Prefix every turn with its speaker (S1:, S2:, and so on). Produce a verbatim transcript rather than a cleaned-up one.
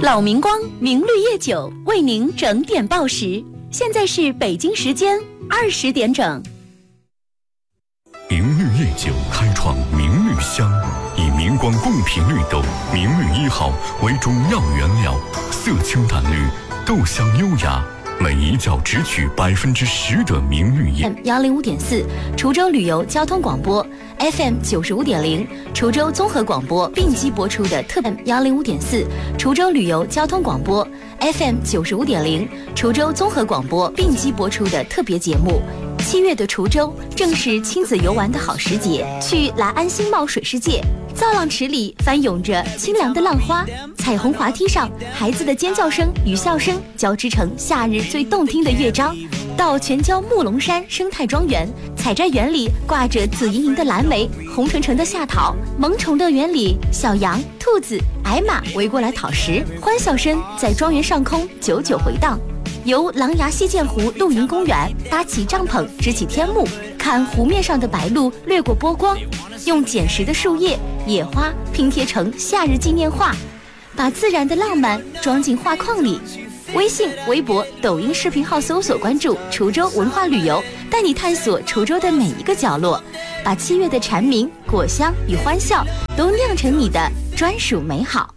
S1: 老明光明绿叶酒为您整点报时，现在是北京时间二十点整。
S2: 明绿叶酒开创明绿香，以明光贡品绿豆明绿一号为主要原料，色清淡绿，豆香优雅，每一角只取百分之十的明绿叶。
S1: 幺零五点四，滁州旅游交通广播 F M 九十五点零，滁州综合广播并机播出的特别幺零五点四，滁州旅游交通广播 F M 九十五点零，滁州综合广播并机播出的特别节目。七月的滁州正是亲子游玩的好时节，去来安新茂水世界，造浪池里翻涌着清凉的浪花，彩虹滑梯上孩子的尖叫声与笑声交织成夏日最动听的乐章。到全椒木龙山生态庄园，采摘园里挂着紫莹莹的蓝莓，红澄澄的夏桃，萌宠乐园里小羊、兔子、矮马围过来讨食，欢笑声在庄园上空久久回荡。由狼牙溪涧湖露营公园搭起帐篷，支起天幕，看湖面上的白鹭掠过波光，用捡拾的树叶、野花拼贴成夏日纪念画，把自然的浪漫装进画框里。微信、微博、抖音视频号搜索关注滁州文化旅游，带你探索滁州的每一个角落，把七月的蝉鸣、果香与欢笑都酿成你的专属美好。